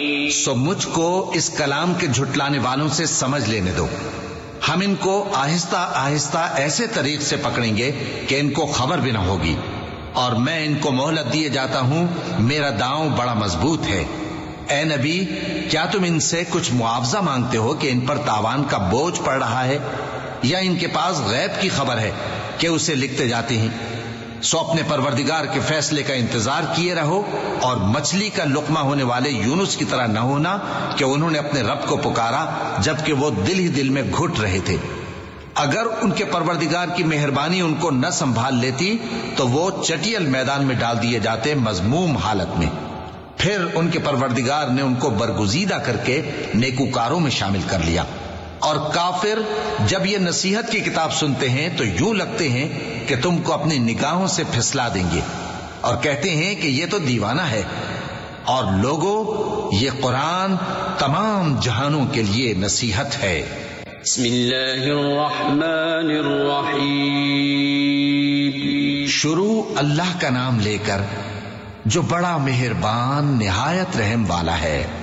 سو مجھ کو اس کلام کے جھٹلانے والوں سے سمجھ لینے دو. ہم ان کو آہستہ آہستہ ایسے طریق سے پکڑیں گے کہ ان کو خبر بھی نہ ہوگی، اور میں ان کو مہلت دیے جاتا ہوں، میرا داؤں بڑا مضبوط ہے. اے نبی، کیا تم ان سے کچھ معاوضہ مانگتے ہو کہ ان پر تاوان کا بوجھ پڑ رہا ہے، یا ان کے پاس غیب کی خبر ہے کہ اسے لکھتے جاتے ہیں؟ سو اپنے پروردگار کے فیصلے کا انتظار کیے رہو، اور مچھلی کا لقمہ ہونے والے یونس کی طرح نہ ہونا کہ انہوں نے اپنے رب کو پکارا جبکہ وہ دل ہی دل میں گھٹ رہے تھے. اگر ان کے پروردگار کی مہربانی ان کو نہ سنبھال لیتی تو وہ چٹیل میدان میں ڈال دیے جاتے مذموم حالت میں. پھر ان کے پروردگار نے ان کو برگزیدہ کر کے نیکوکاروں میں شامل کر لیا. اور کافر جب یہ نصیحت کی کتاب سنتے ہیں تو یوں لگتے ہیں کہ تم کو اپنی نگاہوں سے پھسلا دیں گے، اور کہتے ہیں کہ یہ تو دیوانہ ہے. اور لوگوں، یہ قرآن تمام جہانوں کے لیے نصیحت ہے. بسم اللہ الرحمن الرحیم. شروع اللہ کا نام لے کر جو بڑا مہربان نہایت رحم والا ہے.